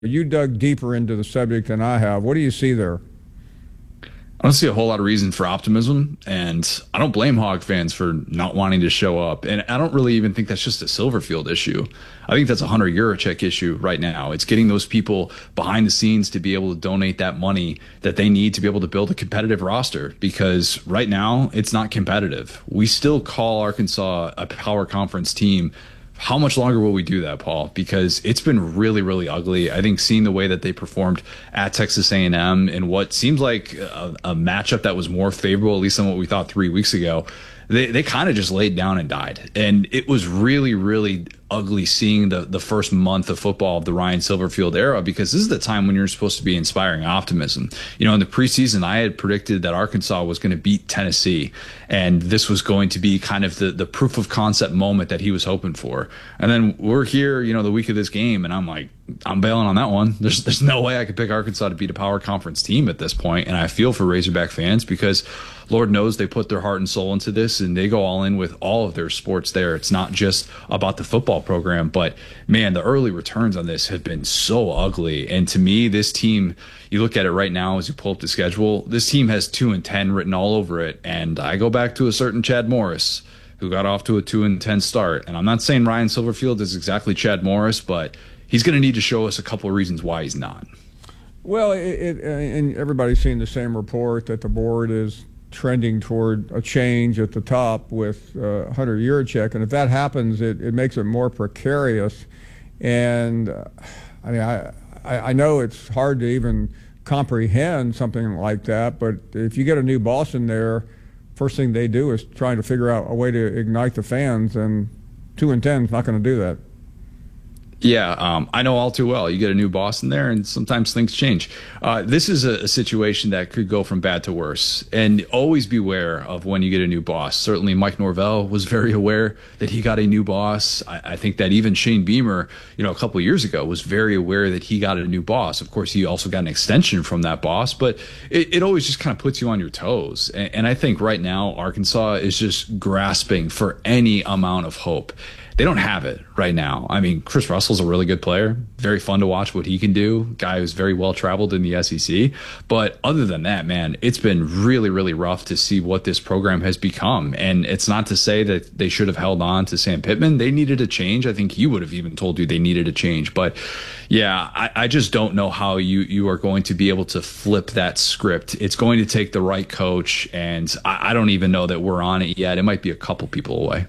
You dug deeper into the subject than I have. What do you see there? I don't see a whole lot of reason for optimism, and I don't blame Hog fans for not wanting to show up. And I don't really even think that's just a Silverfield issue. I think that's a Hunter Yurachek issue right now. It's getting those people behind the scenes to be able to donate that money that they need to be able to build a competitive roster, because right now it's not competitive. We still call Arkansas a power conference team. How much longer will we do that, Paul? Because it's been really, really ugly. I think seeing the way that they performed at Texas A&M in what seems like a matchup that was more favorable, at least than what we thought 3 weeks ago, they kind of just laid down and died. And it was really, really ugly seeing the first month of football of the Ryan Silverfield era, because this is the time when you're supposed to be inspiring optimism. You know, in the preseason, I had predicted that Arkansas was going to beat Tennessee, and this was going to be kind of the proof of concept moment that he was hoping for. And then we're here, you know, the week of this game, and I'm like, I'm bailing on that one. There's no way I could pick Arkansas to beat a power conference team at this point. And I feel for Razorback fans, because Lord knows they put their heart and soul into this, and they go all in with all of their sports there. It's not just about the football program, but man, the early returns on this have been so ugly. And to me, this team, you look at it right now as you pull up the schedule, this team has 2-10 written all over it. And I go back to a certain Chad Morris, who got off to a 2-10 start. And I'm not saying Ryan Silverfield is exactly Chad Morris, but he's going to need to show us a couple of reasons why he's not. Well, and everybody's seen the same report that the board is trending toward a change at the top with Hunter Yurachek, and if that happens, it makes it more precarious. And I mean, I know it's hard to even comprehend something like that, but if you get a new boss in there, first thing they do is trying to figure out a way to ignite the fans, and 2-10 is not going to do that. Yeah, I know all too well. You get a new boss in there, and sometimes things change. This is a situation that could go from bad to worse, and always beware of when you get a new boss. Certainly, Mike Norvell was very aware that he got a new boss. I think that even Shane Beamer, you know, a couple of years ago, was very aware that he got a new boss. Of course, he also got an extension from that boss, but it always just kind of puts you on your toes. And I think right now, Arkansas is just grasping for any amount of hope. They don't have it right now. I mean, Chris Russell's a really good player. Very fun to watch what he can do. Guy who's very well traveled in the SEC. But other than that, man, it's been really, really rough to see what this program has become. And it's not to say that they should have held on to Sam Pittman. They needed a change. I think he would have even told you they needed a change. But yeah, I just don't know how you are going to be able to flip that script. It's going to take the right coach. And I don't even know that we're on it yet. It might be a couple people away.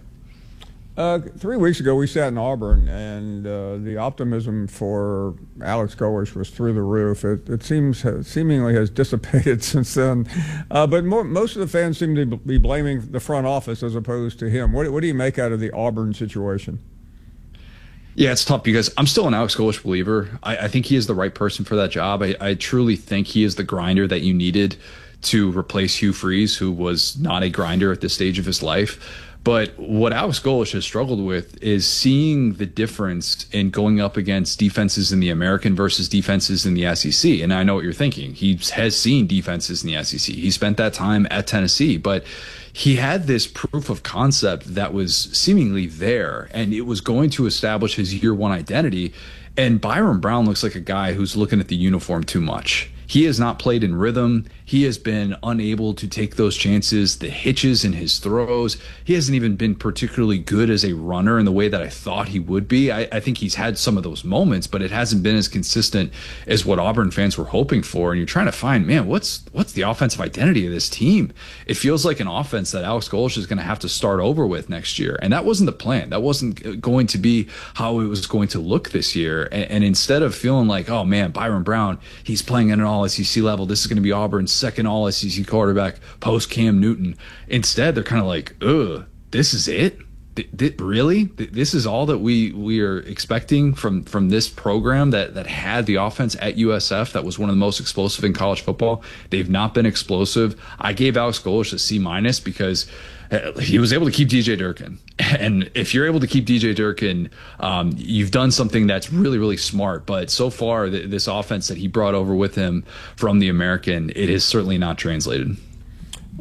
3 weeks ago, we sat in Auburn, and the optimism for Alex Golesh was through the roof. It seemingly has dissipated since then. But most of the fans seem to be blaming the front office as opposed to him. What do you make out of the Auburn situation? Yeah, it's tough because I'm still an Alex Golesh believer. I think he is the right person for that job. I truly think he is the grinder that you needed to replace Hugh Freeze, who was not a grinder at this stage of his life. But what Alex Golesh has struggled with is seeing the difference in going up against defenses in the American versus defenses in the SEC. And I know what you're thinking. He has seen defenses in the SEC. He spent that time at Tennessee, but he had this proof of concept that was seemingly there, and it was going to establish his year one identity. And Byron Brown looks like a guy who's looking at the uniform too much. He has not played in rhythm. He has been unable to take those chances, the hitches in his throws. He hasn't even been particularly good as a runner in the way that I thought he would be. I think he's had some of those moments, but it hasn't been as consistent as what Auburn fans were hoping for. And you're trying to find, man, what's the offensive identity of this team? It feels like an offense that Alex Golesh is going to have to start over with next year. And that wasn't the plan. That wasn't going to be how it was going to look this year. And instead of feeling like, oh, man, Byron Brown, he's playing at an all-SEC level. This is going to be Auburn's second all-SEC quarterback post Cam Newton. Instead, they're kind of like, ugh, this is it? Really? This is all that we are expecting from this program that had the offense at USF that was one of the most explosive in college football? They've not been explosive. I gave Alex Golesh a C- because he was able to keep DJ Durkin. And if you're able to keep DJ Durkin, you've done something that's really, really smart. But so far, this offense that he brought over with him from the American, it has certainly not translated.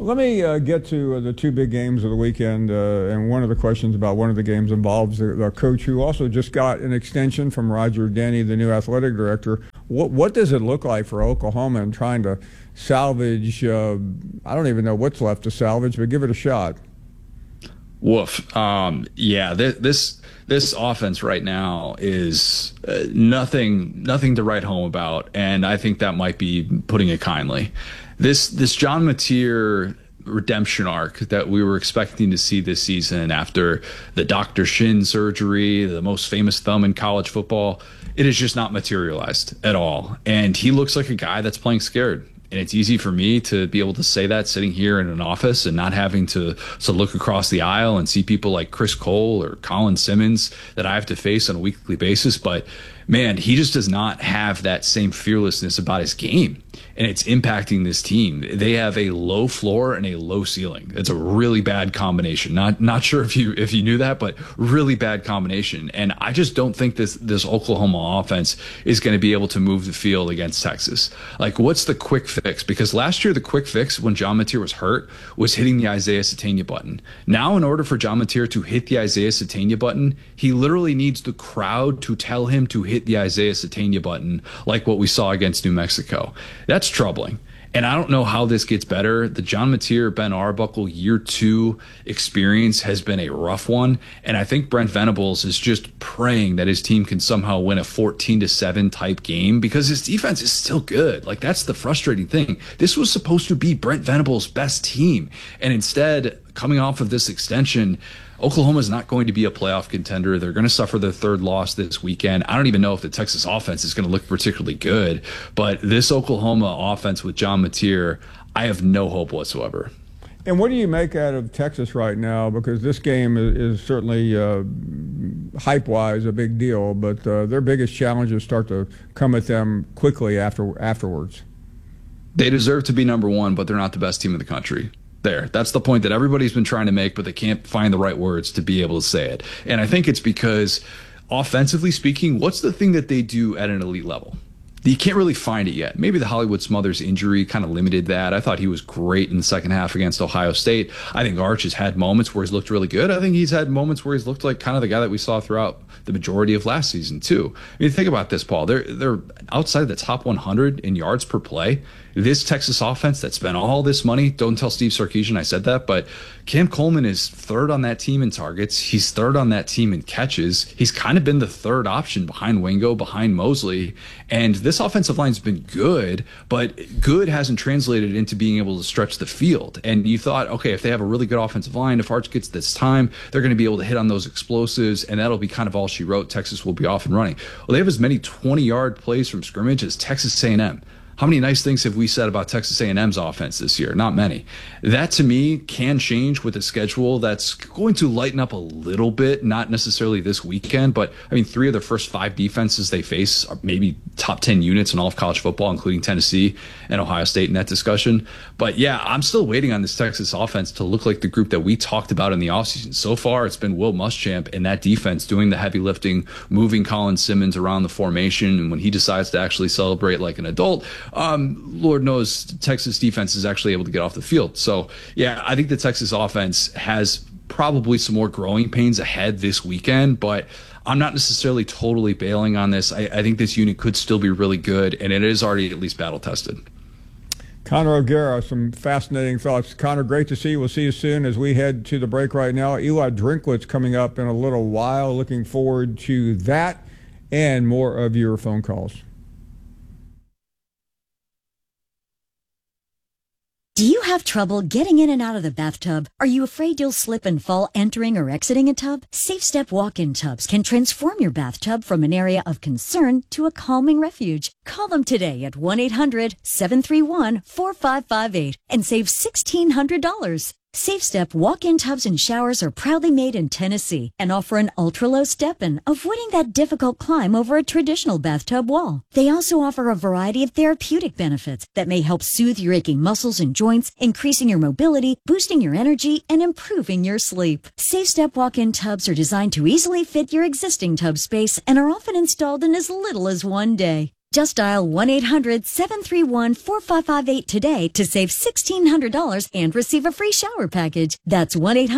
Let me get to the two big games of the weekend, and one of the questions about one of the games involves the coach who also just got an extension from Roger Denny, the new athletic director. What does it look like for Oklahoma in trying to salvage? I don't even know what's left to salvage, but give it a shot. Woof. Yeah, this offense right now is nothing to write home about, and I think that might be putting it kindly. This John Mateer redemption arc that we were expecting to see this season after the Dr. Shin surgery, the most famous thumb in college football, it has just not materialized at all. And he looks like a guy that's playing scared. And it's easy for me to be able to say that sitting here in an office and not having to look across the aisle and see people like Chris Cole or Colin Simmons that I have to face on a weekly basis. But man, he just does not have that same fearlessness about his game. And it's impacting this team. They have a low floor and a low ceiling. It's a really bad combination. Not sure if you knew that, but really bad combination. And I just don't think this Oklahoma offense is going to be able to move the field against Texas. Like, what's the quick fix? Because last year the quick fix when John Mateer was hurt was hitting the Isaiah Sategna button. Now, in order for John Mateer to hit the Isaiah Sategna button, he literally needs the crowd to tell him to hit the Isaiah Sategna button, like what we saw against New Mexico. That's troubling. And I don't know how this gets better. The John Mateer, Ben Arbuckle year 2 experience has been a rough one. And I think Brent Venables is just praying that his team can somehow win a 14-7 type game because his defense is still good. Like, that's the frustrating thing. This was supposed to be Brent Venables' best team. And instead, coming off of this extension, Oklahoma is not going to be a playoff contender. They're going to suffer their third loss this weekend. I don't even know if the Texas offense is going to look particularly good, but this Oklahoma offense with John Mateer, I have no hope whatsoever. And what do you make out of Texas right now? Because this game is certainly hype-wise a big deal, but their biggest challenges start to come at them quickly afterwards. They deserve to be number one, but they're not the best team in the country. That's the point that everybody's been trying to make, but they can't find the right words to be able to say it. And I think it's because, offensively speaking, what's the thing that they do at an elite level? You can't really find it yet. Maybe the Hollywood Smothers injury kind of limited that. I thought he was great in the second half against Ohio State. I think Arch has had moments where he's looked really good. I think he's had moments where he's looked like kind of the guy that we saw throughout the majority of last season too. I mean, think about this, Paul. They're outside the top 100 in yards per play. This Texas offense that spent all this money, don't tell Steve Sarkisian I said that, but Cam Coleman is third on that team in targets. He's third on that team in catches. He's kind of been the third option behind Wingo, behind Mosley. And this offensive line's been good, but good hasn't translated into being able to stretch the field. And you thought, okay, if they have a really good offensive line, if Arch gets this time, they're going to be able to hit on those explosives, and that'll be kind of all she wrote. Texas will be off and running. Well, they have as many 20-yard plays from scrimmage as Texas A&M. How many nice things have we said about Texas A&M's offense this year? Not many. That, to me, can change with a schedule that's going to lighten up a little bit, not necessarily this weekend, but, I mean, 3 of their first 5 defenses they face are maybe top 10 units in all of college football, including Tennessee and Ohio State in that discussion. But, yeah, I'm still waiting on this Texas offense to look like the group that we talked about in the offseason. So far, it's been Will Muschamp and that defense doing the heavy lifting, moving Colin Simmons around the formation, and when he decides to actually celebrate like an adult, Lord knows Texas defense is actually able to get off the field. So, yeah, I think the Texas offense has probably some more growing pains ahead this weekend, but I'm not necessarily totally bailing on this. I think this unit could still be really good, and it is already at least battle-tested. Connor O'Gara, some fascinating thoughts. Connor, great to see you. We'll see you soon as we head to the break right now. Eli Drinkwitz coming up in a little while. Looking forward to that and more of your phone calls. Do you have trouble getting in and out of the bathtub? Are you afraid you'll slip and fall entering or exiting a tub? Safe Step walk-in tubs can transform your bathtub from an area of concern to a calming refuge. Call them today at 1-800-731-4558 and save $1,600. Safe Step walk-in tubs and showers are proudly made in Tennessee and offer an ultra-low step-in, avoiding that difficult climb over a traditional bathtub wall. They also offer a variety of therapeutic benefits that may help soothe your aching muscles and joints, increasing your mobility, boosting your energy, and improving your sleep. Safe Step walk-in tubs are designed to easily fit your existing tub space and are often installed in as little as 1 day. Just dial 1-800-731-4558 today to save $1,600 and receive a free shower package. That's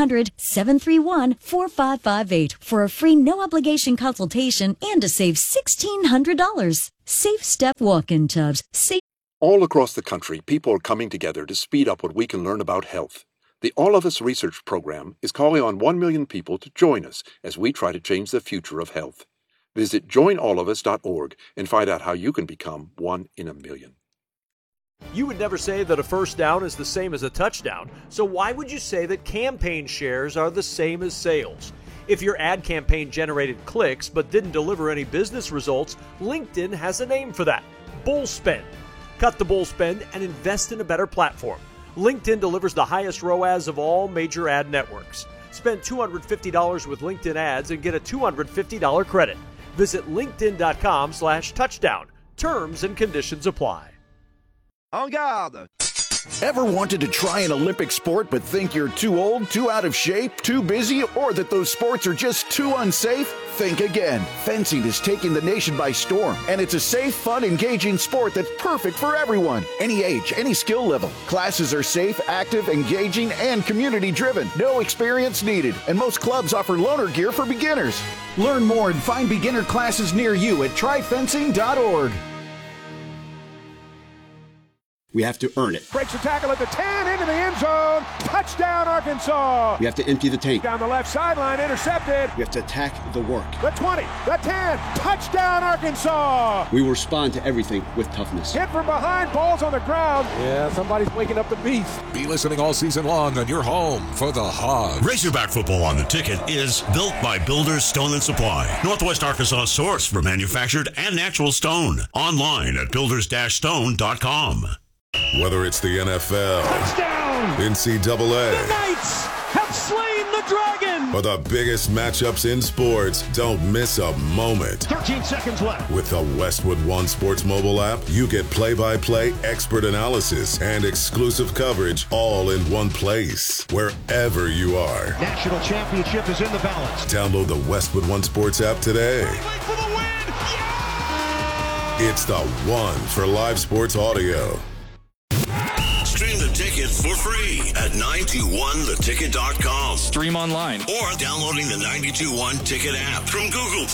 1-800-731-4558 for a free no-obligation consultation and to save $1,600. Safe Step Walk-in Tubs. All across the country, people are coming together to speed up what we can learn about health. The All of Us Research Program is calling on 1 million people to join us as we try to change the future of health. Visit joinallofus.org and find out how you can become 1 in a million. You would never say that a first down is the same as a touchdown, so why would you say that campaign shares are the same as sales? If your ad campaign generated clicks but didn't deliver any business results, LinkedIn has a name for that: bull spend. Cut the bull spend and invest in a better platform. LinkedIn delivers the highest ROAS of all major ad networks. Spend $250 with LinkedIn ads and get a $250 credit. Visit linkedin.com/touchdown. Terms and conditions apply. En garde! Ever wanted to try an Olympic sport but think you're too old, too out of shape, too busy, or that those sports are just too unsafe? Think again. Fencing is taking the nation by storm, and it's a safe, fun, engaging sport that's perfect for everyone. Any age, any skill level. Classes are safe, active, engaging, and community-driven. No experience needed, and most clubs offer loaner gear for beginners. Learn more and find beginner classes near you at tryfencing.org. We have to earn it. Breaks the tackle at the 10, into the end zone. Touchdown, Arkansas. We have to empty the tank. Down the left sideline, intercepted. We have to attack the work. The 20, the 10, touchdown, Arkansas. We will respond to everything with toughness. Hit from behind, ball's on the ground. Yeah, somebody's waking up the beast. Be listening all season long on your home for the Hogs. Razorback football on the ticket is built by Builders Stone and Supply, Northwest Arkansas source for manufactured and natural stone. Online at builders-stone.com. Whether it's the NFL, Touchdown! NCAA, The Knights have slain the dragon! or the biggest matchups in sports, don't miss a moment. 13 seconds left. With the Westwood One Sports mobile app, you get play-by-play expert analysis and exclusive coverage all in one place, wherever you are. National championship is in the balance. Download the Westwood One Sports app today. For the win! Yeah! It's the one for live sports audio. Stream the ticket for free at 921theticket.com. Stream online Or downloading the 921 Ticket app from Google Play.